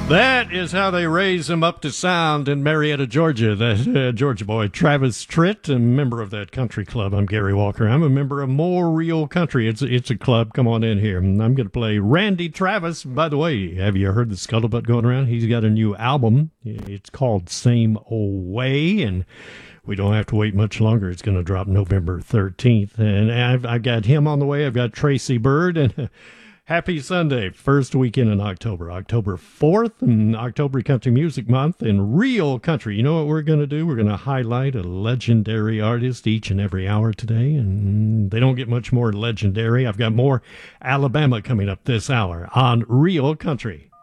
That is how they raise him up to sound in Marietta, Georgia. That Georgia boy, Travis Tritt, a member of that country club. I'm Gary Walker. I'm a member of More Real Country. It's a club. Come on in here. I'm going to play Randy Travis. By the way, have you heard the scuttlebutt going around? He's got a new album. It's called Same Old Way, and we don't have to wait much longer. It's going to drop November 13th. And I've got him on the way. I've got Tracy Bird, and happy Sunday, first weekend in October, October 4th, and October Country Music Month in Real Country. You know what we're going to do? We're going to highlight a legendary artist each and every hour today, and they don't get much more legendary. I've got more Alabama coming up this hour on Real Country.